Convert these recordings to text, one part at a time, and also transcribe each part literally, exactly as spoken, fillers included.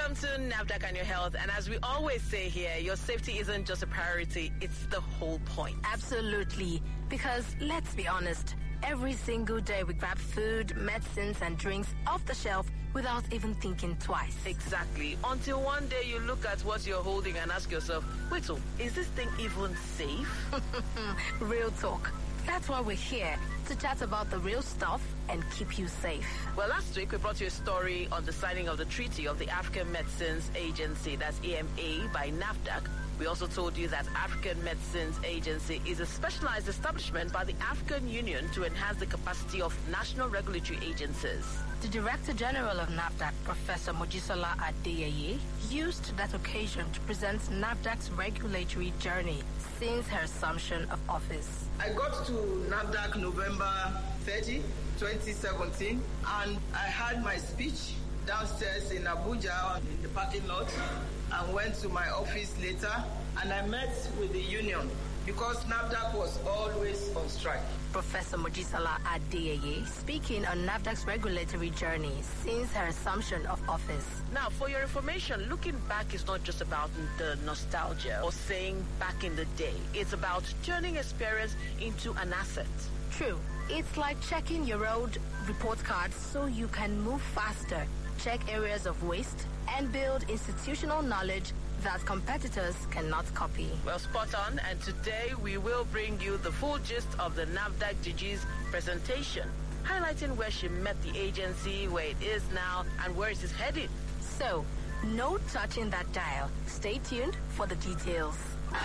Welcome to NAFDAC and Your Health. And as we always say here, your safety isn't just a priority, it's the whole point. Absolutely. Because let's be honest, every single day we grab food, medicines, and drinks off the shelf without even thinking twice. Exactly. Until one day you look at what you're holding and ask yourself, wait, so is this thing even safe? Real talk. That's why we're here, to chat about the real stuff and keep you safe. Well, last week we brought you a story on the signing of the Treaty of the African Medicines Agency, that's A M A, by NAFDAC. We also told you that African Medicines Agency is a specialized establishment by the African Union to enhance the capacity of national regulatory agencies. The Director General of NAFDAC, Professor Mojisola Adeyeye, used that occasion to present NAFDAC's regulatory journey since her assumption of office. I got to NAFDAC November thirtieth, twenty seventeen, and I had my speech downstairs in Abuja in the parking lot and went to my office later, and I met with the union because NAFDAC was always on strike. Professor Mojisola Adeyeye speaking on NAFDAC's regulatory journey since her assumption of office. Now, for your information, looking back is not just about the nostalgia or saying back in the day. It's about turning experience into an asset. True. It's like checking your old report cards so you can move faster, check areas of waste, and build institutional knowledge that competitors cannot copy. Well, spot on. And today we will bring you the full gist of the NAFDAC D G's presentation, highlighting where she met the agency, where it is now, and where it is headed. So, no touching that dial. Stay tuned for the details.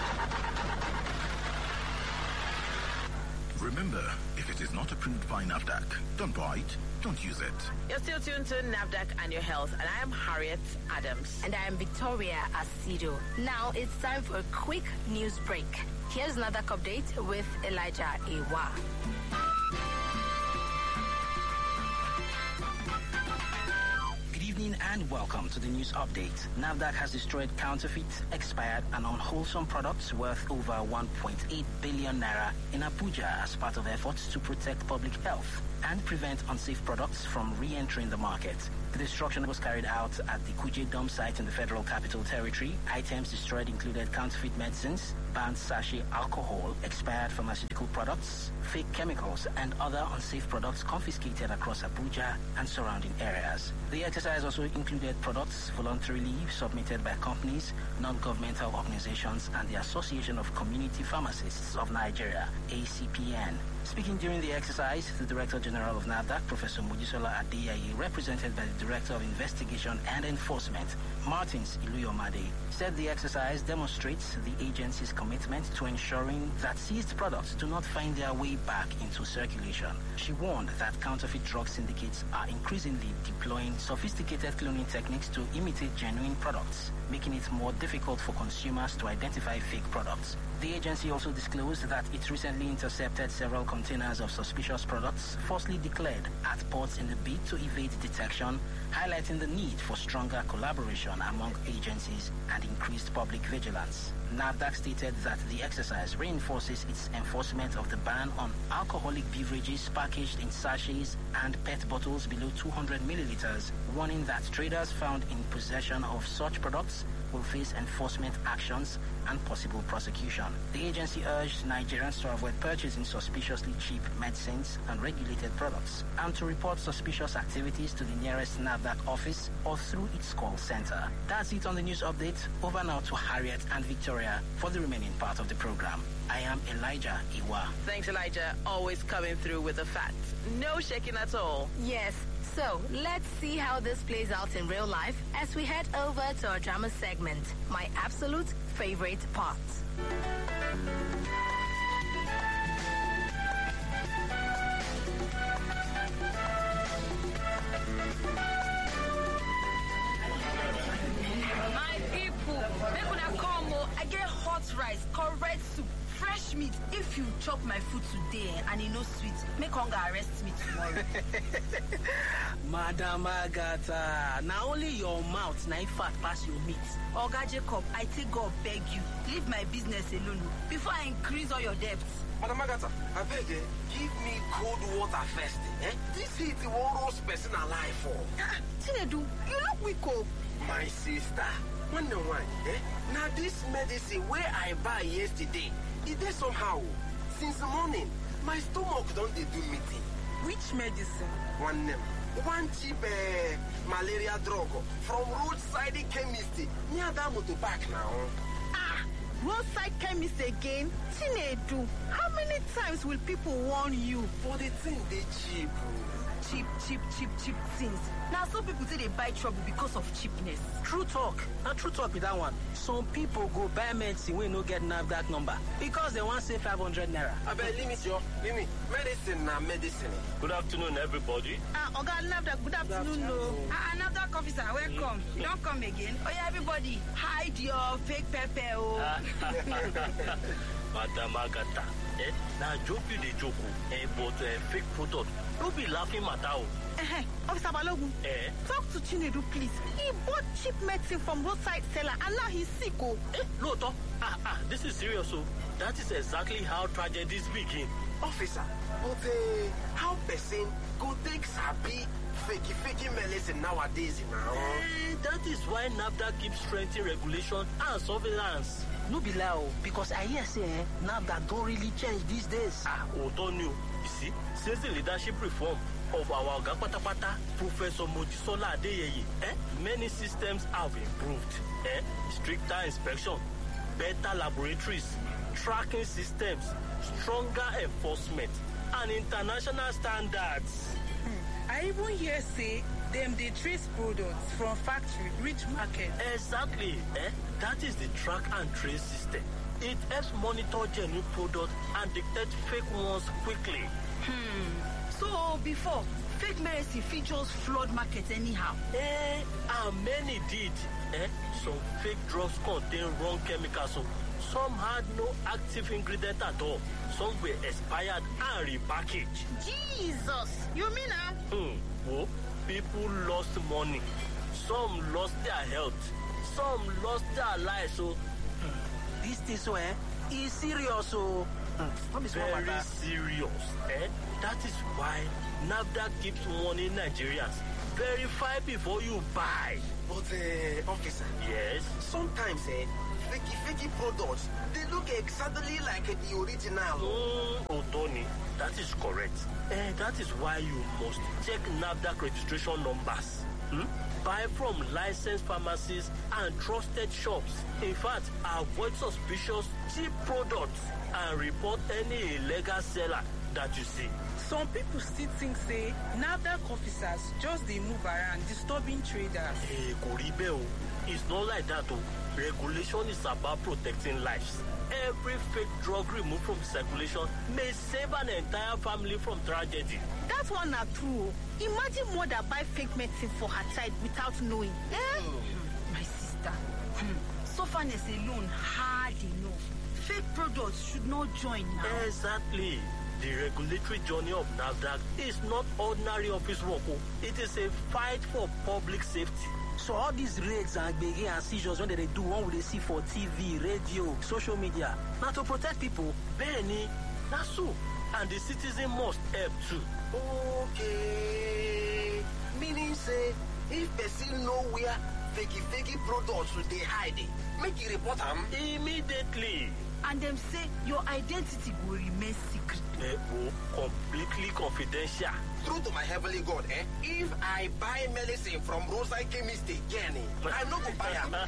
Remember, if it is not approved by NAFDAC, don't buy it, don't use it. You're still tuned to NAFDAC and Your Health, and I am Harriet Adams. And I am Victoria Asido. Now it's time for a quick news break. Here's NAFDAC update with Elijah Ewa. And welcome to the news update. NAFDAC has destroyed counterfeit, expired, and unwholesome products worth over one point eight billion naira in Abuja as part of efforts to protect public health and prevent unsafe products from re-entering the market. The destruction was carried out at the Kuje dump site in the Federal Capital Territory. Items destroyed included counterfeit medicines, banned sachet alcohol, expired pharmaceutical products, fake chemicals, and other unsafe products confiscated across Abuja and surrounding areas. The exercise also included products voluntarily submitted by companies, non-governmental organizations, and the Association of Community Pharmacists of Nigeria, A C P N. Speaking during the exercise, the Director General of NAFDAC, Professor Mojisola Adeyeye, represented by the Director of Investigation and Enforcement, Martins Iluyomade, said the exercise demonstrates the agency's commitment to ensuring that seized products do not find their way back into circulation. She warned that counterfeit drug syndicates are increasingly deploying sophisticated cloning techniques to imitate genuine products, making it more difficult for consumers to identify fake products. The agency also disclosed that it recently intercepted several containers of suspicious products falsely declared at ports in the bid to evade detection, highlighting the need for stronger collaboration among agencies and increased public vigilance. NAFDAC stated that the exercise reinforces its enforcement of the ban on alcoholic beverages packaged in sachets and P E T bottles below two hundred milliliters, warning that traders found in possession of such products will face enforcement actions and possible prosecution. The agency urged Nigerians to avoid purchasing suspiciously cheap medicines and regulated products and to report suspicious activities to the nearest NAFDAC office or through its call center. That's it on the news update. Over now to Harriet and Victoria for the remaining part of the program. I am Elijah Iwa. Thanks, Elijah. Always coming through with the facts. No shaking at all. Yes. So, let's see how this plays out in real life as we head over to our drama segment, my absolute favorite part. My people, make una come o. I get hot rice, correct soup, fresh meat. If you chop my food today and e no sweet, make hunger arrest me tomorrow. Madam Agatha, now only your mouth na fat pass your meat. Oga Jacob, I take God beg you, leave my business alone before I increase all your debts. Madam Agatha, I beg you, give me cold water first. Eh? This heat won't roast person alive for. Chinedu, you look quick, oh. My sister, one no one, eh? Now this medicine where I buy yesterday, it is somehow. Since the morning, my stomach don't they do meeting. Which medicine? One name. One cheap uh, malaria drug from roadside chemist near that motor back now. Ah, roadside chemist again? Chinedu, how many times will people warn you? For the thing they cheap. Cheap, cheap, cheap, cheap things. Now some people say they buy trouble because of cheapness. True talk. Not true talk with that one. Some people go buy medicine when no get NAFDAC number because they want say five hundred naira. I bet limit your limit. Medicine na medicine. Good afternoon, everybody. Ah, Oga NAFDAC, good afternoon, no. Ah, NAFDAC officer, welcome. You don't come again. Oh yeah, everybody, hide your fake pepper, oh. Madam Agatha, eh? Now joke you the joke, eh? But uh, fake product. Don't be laughing, Matao. Eh, Officer Balogun, eh? Talk to Chinedu, please. He bought cheap medicine from roadside seller and now he's sick, oh. Eh, no, talk. Ah, ah, this is serious, so that is exactly how tragedies begin. Officer, but uh, how person go take sabi fakey fakey medicine nowadays now? Eh, that is why NAFDAC keeps strengthening regulation and surveillance. No be lie, because I hear say eh, NAFDAC don't really change these days. Ah, oh, don't you? You see, since the leadership reform of our Oga Patapata, Professor Mojisola Adeyeye, eh, many systems have improved. Eh, stricter inspection, better laboratories, tracking systems, stronger enforcement, and international standards. Hmm. I even hear say them they trace products from factory reach market. Exactly. Eh? That is the track and trace system. It helps monitor genuine products and detect fake ones quickly. Hmm. So before, fake medicine features flood markets anyhow. Eh, and many did. Eh? Some fake drugs contain wrong chemicals. So some had no active ingredient at all. Some were expired and repackaged. Jesus! You mean uh? Hmm. Well, people lost money. Some lost their health. Some lost their lives. So hmm. This thing so eh is serious, so hmm. very serious. Eh? That is why NAFDAC keeps warning Nigerians. Verify before you buy. But uh, officer, yes. Sometimes eh, fakey fakey products they look exactly like the original. Mm, oh, Tony, that is correct. Eh, that is why you must check NAFDAC registration numbers. Hmm? Buy from licensed pharmacies and trusted shops. In fact, avoid suspicious cheap products and report any illegal seller that you see. Some people still think say NAFDAC officers just they move around disturbing traders. Hey, Koribeo, it's not like that. Oh. Regulation is about protecting lives. Every fake drug removed from circulation may save an entire family from tragedy. That one not true. Imagine mother buy fake medicine for her child without knowing. Eh? Mm. My sister. Hmm. Sufferness alone hard enough. Fake products should not join now. Exactly. The regulatory journey of NAFDAC is not ordinary office work. It is a fight for public safety. So all these raids and gbege and seizures when they do one we they see for T V, radio, social media, now to protect people. Benny, that's so. And the citizen must help too. Okay. Meaning say, if person know where fakey fakey products they hide it, make you report them immediately. And them say your identity will remain secret. Eh, oh, completely confidential. True to my heavenly God, eh? If I buy medicine from roadside chemist again, I no go buy them.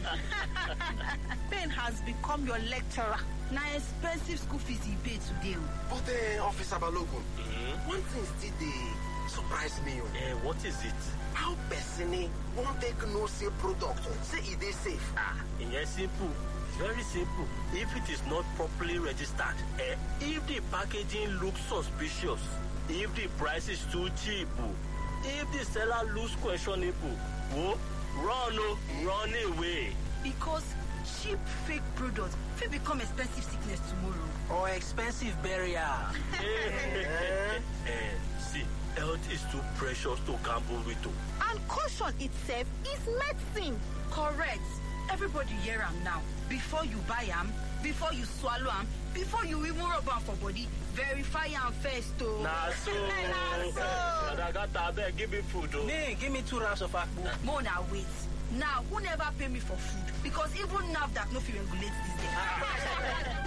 Ben has become your lecturer. Now expensive school fees he paid today. But uh, Officer Balogun, mm-hmm. one thing still they surprise me. Eh, what is it? How person won't take no say product, say it is safe. Ah, it's simple. Very simple. If it is not properly registered, eh? If the packaging looks suspicious, if the price is too cheap, if the seller looks questionable, oh, run, oh, run away. Because cheap fake products will become expensive sickness tomorrow. Or expensive burial. eh, eh, see, health is too precious to gamble with. And caution itself is medicine. Correct. Everybody hear am now. Before you buy am, before you swallow am, Before you even rub am for body, verify am first, oh. Nah, so. Nah, so. Nadagata, abeg, give me food, oh. Nee, give me two wraps of akpu. More now, wait. Now, who never pay me for food? Because even NAFDAC no fit regulate this day.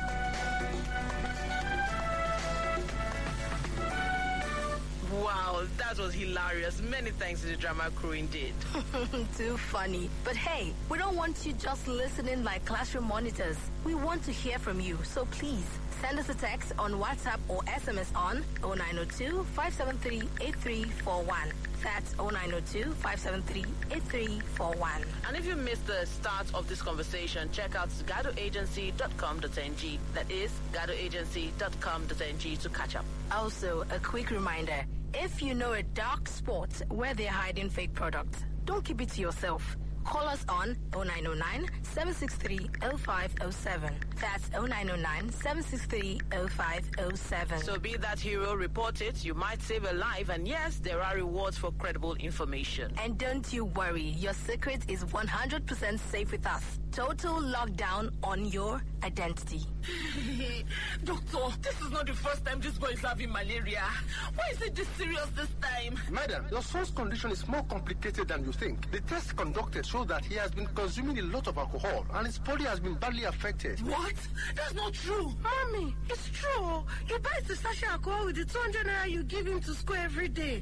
Wow, that was hilarious. Many thanks to the drama crew indeed. Too funny. But hey, we don't want you just listening like classroom monitors. We want to hear from you. So please, send us a text on WhatsApp or S M S on oh nine oh two, five seven three, eight three four one. That's oh nine oh two, five seven three, eight three four one. And if you missed the start of this conversation, check out gado agency dot com dot n g. That is gado agency dot com dot n g to catch up. Also, a quick reminder, if you know a dark spot where they're hiding fake products, don't keep it to yourself. Call us on oh nine oh nine, seven six three, oh five oh seven. That's oh nine oh nine, seven six three, oh five oh seven. So be that hero, report it. You might save a life. And yes, there are rewards for credible information. And don't you worry, your secret is one hundred percent safe with us. Total lockdown on your identity. Doctor, this is not the first time this boy is having malaria. Why is it this serious this time? Madam, your son's condition is more complicated than you think. The test conducted show that he has been consuming a lot of alcohol and his body has been badly affected. What? That's not true. Mommy, it's true. He buys the sachet alcohol with the two hundred naira you give him to school every day.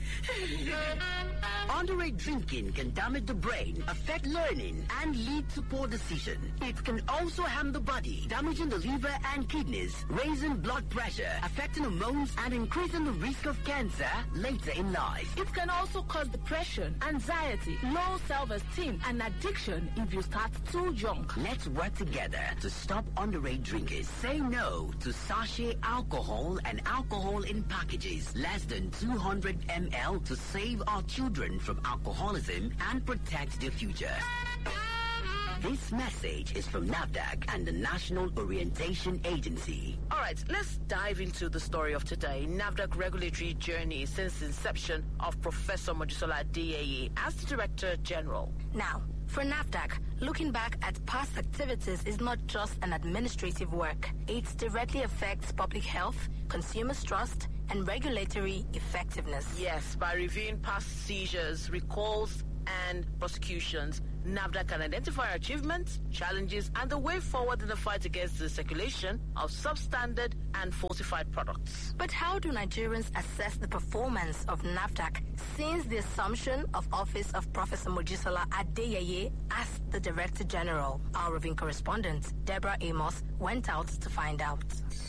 Underage drinking can damage the brain, affect learning, and lead to poor decision. It can also harm the body, damaging the liver and kidneys, raising blood pressure, affecting hormones, and increasing the risk of cancer later in life. It can also cause depression, anxiety, low self-esteem, and addiction if you start too young. Let's work together to stop underage drinkers. Say no to sachet alcohol and alcohol in packages less than two hundred milliliters to save our children from alcoholism and protect their future. This message is from NAFDAC and the National Orientation Agency. All right, let's dive into the story of today. NAFDAC regulatory journey since inception of Professor Mojisola Adeyeye as the Director General. Now, for NAFDAC, looking back at past activities is not just an administrative work. It directly affects public health, consumers' trust, and regulatory effectiveness. Yes, by reviewing past seizures, recalls, and prosecutions, NAFDAC can identify achievements, challenges, and the way forward in the fight against the circulation of substandard and falsified products. But how do Nigerians assess the performance of NAFDAC since the assumption of office of Professor Mojisola Adeyeye as the Director General? Our roving correspondent, Deborah Amos, went out to find out.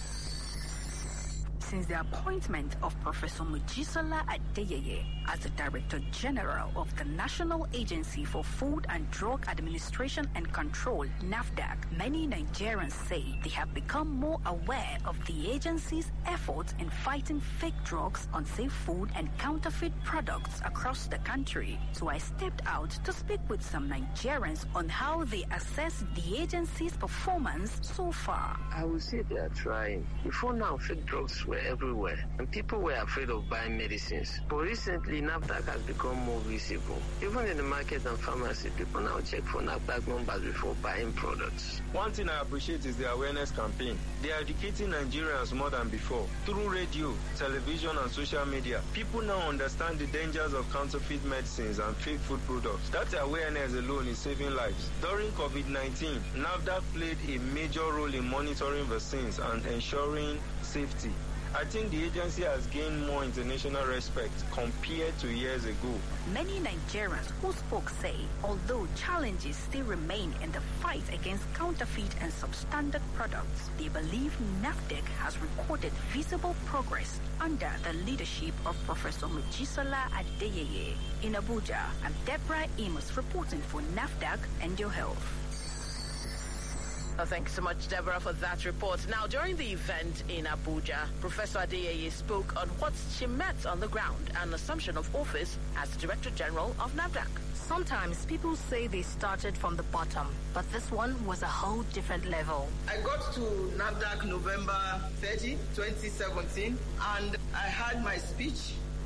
Since the appointment of Professor Mojisola Adeyeye as the Director General of the National Agency for Food and Drug Administration and Control, NAFDAC, many Nigerians say they have become more aware of the agency's efforts in fighting fake drugs, unsafe food, and counterfeit products across the country. So I stepped out to speak with some Nigerians on how they assess the agency's performance so far. I would say they are trying. Before now, fake drugs were everywhere, and people were afraid of buying medicines. But recently, NAFDAC has become more visible. Even in the market and pharmacy, people now check for NAFDAC numbers before buying products. One thing I appreciate is the awareness campaign. They are educating Nigerians more than before. Through radio, television, and social media, people now understand the dangers of counterfeit medicines and fake food products. That awareness alone is saving lives. During COVID nineteen, NAFDAC played a major role in monitoring vaccines and ensuring safety. I think the agency has gained more international respect compared to years ago. Many Nigerians who spoke say, although challenges still remain in the fight against counterfeit and substandard products, they believe NAFDAC has recorded visible progress under the leadership of Professor Mojisola Adeyeye. In Abuja, I'm Deborah Amos reporting for NAFDAC and Your Health. Oh, thank you so much, Deborah, for that report. Now, during the event in Abuja, Professor Adeyeye spoke on what she met on the ground and assumption of office as the Director General of NAFDAC. Sometimes people say they started from the bottom, but this one was a whole different level. I got to NAFDAC November thirtieth, twenty seventeen, and I had my speech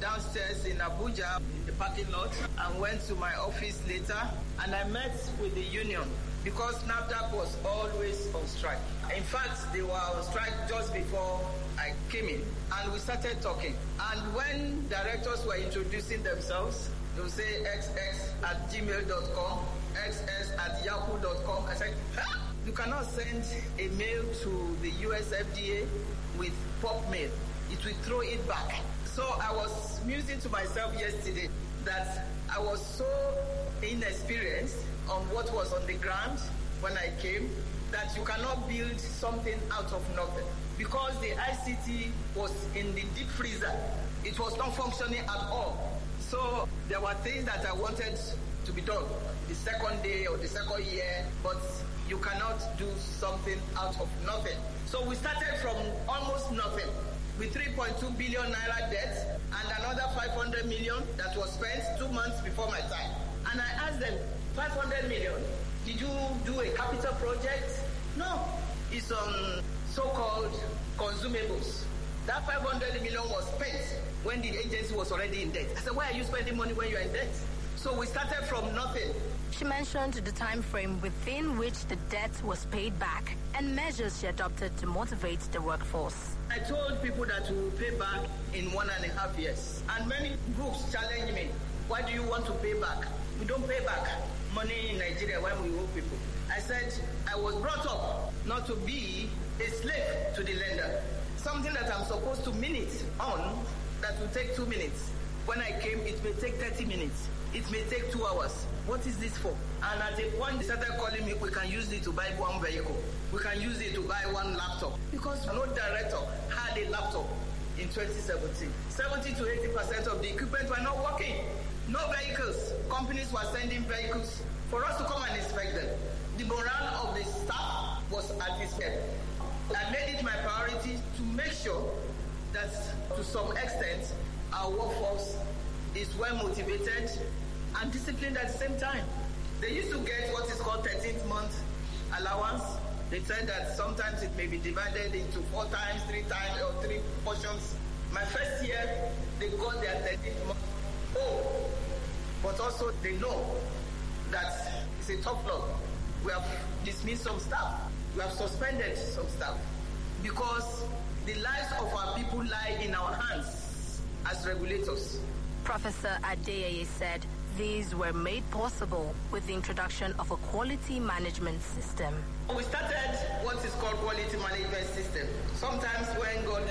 downstairs in Abuja in the parking lot and went to my office later, and I met with the union because NAFDAC was always on strike. In fact, they were on strike just before I came in, and we started talking. And when directors were introducing themselves, they would say X X at gmail dot com, X X at yahoo dot com. I said, huh? You cannot send a mail to the U S F D A with pop mail. It will throw it back. So I was musing to myself yesterday that I was so inexperienced on what was on the ground when I came that you cannot build something out of nothing. Because the I C T was in the deep freezer, it was not functioning at all. So there were things that I wanted to be done the second day or the second year, but you cannot do something out of nothing. So we started from almost nothing with three point two billion naira debt and another five hundred million that was spent two months before my time. And I asked them, five hundred million, did you do a capital project? No, it's on so-called consumables. That five hundred million was spent when the agency was already in debt. I said, why are you spending money when you're in debt? So we started from nothing. She mentioned the time frame within which the debt was paid back and measures she adopted to motivate the workforce. I told people that we will pay back in one and a half years. And many groups challenge me, why do you want to pay back? We don't pay back money in Nigeria when we owe people. I said, I was brought up not to be a slave to the lender. Something that I'm supposed to minute on that will take two minutes. When I came, it may take thirty minutes. It may take two hours. What is this for? And at a point, they started calling me, we can use it to buy one vehicle. We can use it to buy one laptop. Because no director had a laptop in twenty seventeen. seventy to eighty percent of the equipment were not working. No vehicles. Companies were sending vehicles for us to come and inspect them. The morale of the staff was at its head. I made it my priority to make sure that to some extent our workforce is well motivated and disciplined at the same time. They used to get what is called thirteenth month allowance. They said that sometimes it may be divided into four times, three times, or three portions. My first year, they got their thirteenth month. Oh, but also they know that it's a tough law. We have dismissed some staff. We have suspended some staff because the lives of our people lie in our hands as regulators. Professor Adeyeye said these were made possible with the introduction of a quality management system. We started what is called quality management system. Sometimes when God